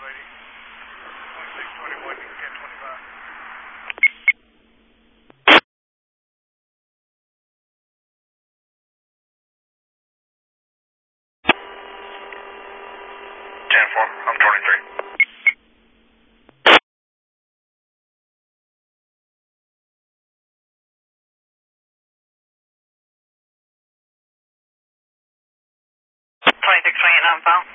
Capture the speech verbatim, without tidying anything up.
lady. twenty-six twenty-one, you can get twenty-five. ten four, I'm twenty-three. twenty-six twenty-eight, non-foul.